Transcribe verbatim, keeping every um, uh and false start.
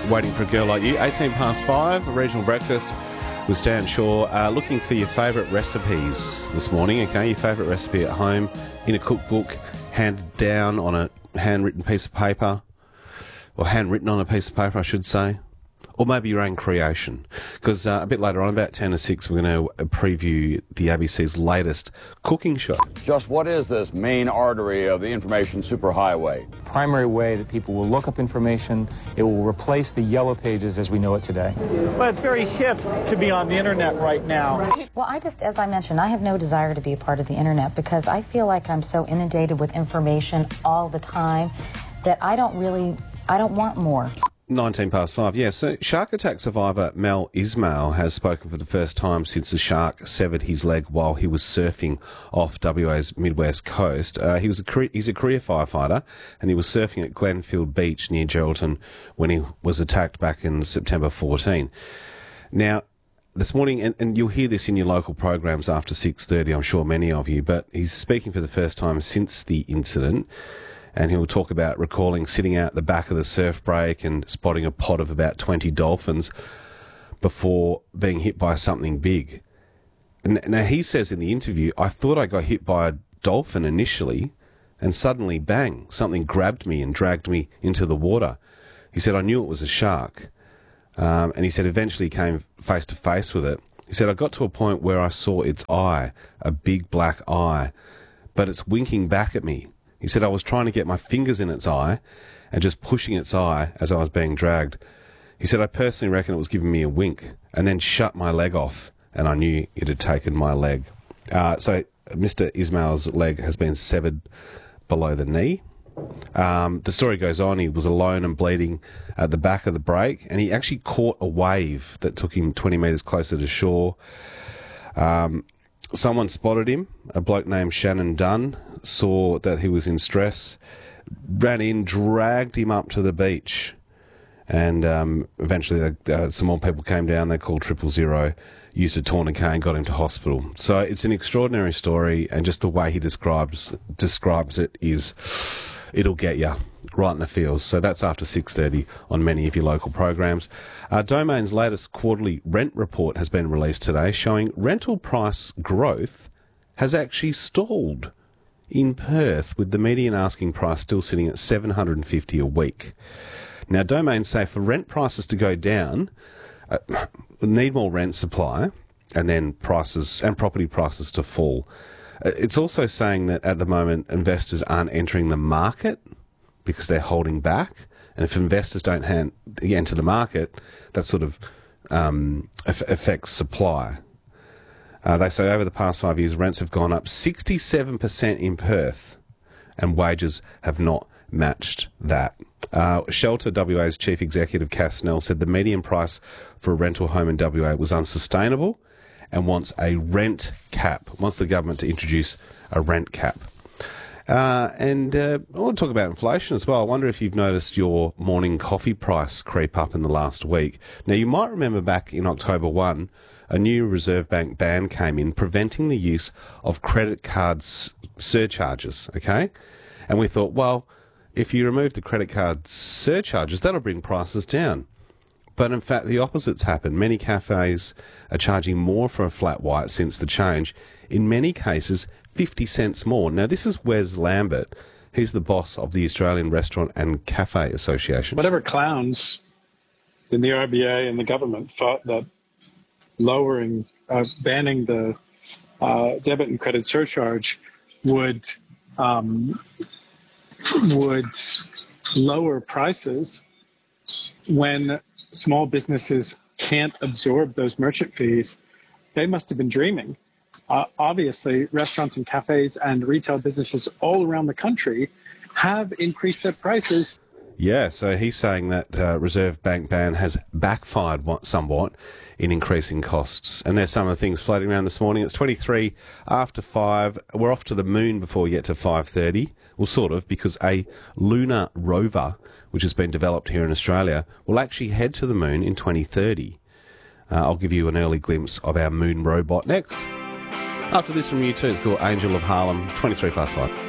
Waiting for a Girl Like You. eighteen past five, a regional breakfast with Stan Shaw. Uh, looking for your favourite recipes this morning, okay? Your favourite recipe at home, in a cookbook, handed down on a handwritten piece of paper, or handwritten on a piece of paper, I should say. Or maybe your own creation. Because uh, a bit later on, about ten to six, we're going to preview the A B C's latest cooking show. Just what is this main artery of the information superhighway? Primary way that people will look up information. It will replace the yellow pages as we know it today. Well, it's very hip to be on the internet right now. Well, I just, as I mentioned, I have no desire to be a part of the internet because I feel like I'm so inundated with information all the time that I don't really, I don't want more. nineteen past five, yeah. So shark attack survivor Mel Ismail has spoken for the first time since the shark severed his leg while he was surfing off W A's Midwest coast. Uh, he was a career, he's a career firefighter, and he was surfing at Glenfield Beach near Geraldton when he was attacked back in September fourteenth. Now, this morning, and, and you'll hear this in your local programs after six thirty, I'm sure many of you, but he's speaking for the first time since the incident. And he'll talk about recalling sitting out the back of the surf break and spotting a pod of about twenty dolphins before being hit by something big. And now he says in the interview, I thought I got hit by a dolphin initially, and suddenly, bang, something grabbed me and dragged me into the water. He said, I knew it was a shark. Um, and he said eventually he came face to face with it. He said, I got to a point where I saw its eye, a big black eye, but it's winking back at me. He said, I was trying to get my fingers in its eye and just pushing its eye as I was being dragged. He said, I personally reckon it was giving me a wink and then shut my leg off, and I knew it had taken my leg. Uh, so Mister Ismail's leg has been severed below the knee. Um, the story goes on, he was alone and bleeding at the back of the break, and he actually caught a wave that took him twenty metres closer to shore. Um, someone spotted him, a bloke named Shannon Dunn, saw that he was in stress, ran in, dragged him up to the beach, and um, eventually they, uh, some more people came down, they called triple zero, used a tourniquet and got him to hospital. So it's an extraordinary story, and just the way he describes describes it is, it'll get you right in the feels. So that's after six thirty on many of your local programs. Uh, Domain's latest quarterly rent report has been released today, showing rental price growth has actually stalled in Perth, with the median asking price still sitting at seven hundred fifty dollars a week. Now, Domain say for rent prices to go down, uh, need more rent supply, and then prices and property prices to fall. Uh, it's also saying that at the moment investors aren't entering the market because they're holding back, and if investors don't hand, enter the market, that sort of um, affects supply. Uh, they say over the past five years, rents have gone up sixty-seven percent in Perth, and wages have not matched that. Uh, Shelter W A's chief executive, Cass Snell, said the median price for a rental home in W A was unsustainable and wants a rent cap, wants the government to introduce a rent cap. Uh, and uh, I want to talk about inflation as well. I wonder if you've noticed your morning coffee price creep up in the last week. Now, you might remember back in October first, a new Reserve Bank ban came in preventing the use of credit card s- surcharges, okay? And we thought, well, if you remove the credit card surcharges, that'll bring prices down. But in fact, the opposite's happened. Many cafes are charging more for a flat white since the change. In many cases, fifty cents more. Now, this is Wes Lambert. He's the boss of the Australian Restaurant and Cafe Association. Whatever clowns in the R B A and the government thought that lowering, uh, banning the uh, debit and credit surcharge would um, would lower prices when small businesses can't absorb those merchant fees, they must have been dreaming. Uh, obviously, restaurants and cafes and retail businesses all around the country have increased their prices. Yeah, so he's saying that uh, Reserve Bank ban has backfired somewhat in increasing costs. And there's some of the things floating around this morning. It's twenty-three after five. We're off to the moon before we get to five thirty. Well, sort of, because a lunar rover, which has been developed here in Australia, will actually head to the moon in twenty thirty. Uh, I'll give you an early glimpse of our moon robot next. After this from U two, it's called Angel of Harlem, twenty-three past five.